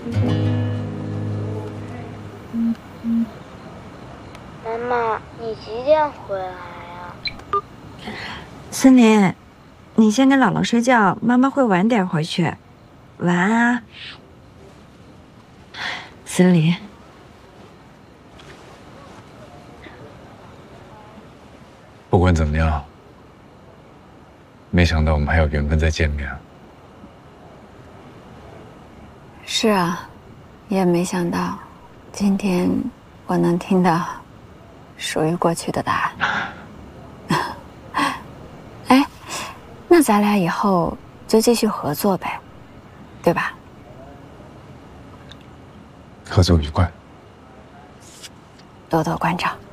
妈妈，你几点回来呀？ 森林，你先跟姥姥睡觉，妈妈会晚点回去。晚安啊，森林。 不管怎么样，没想到我们还有缘分再见面。 是啊，也没想到，今天我能听到属于过去的答案。哎，那咱俩以后就继续合作呗，对吧？ 合作愉快， 多多关照。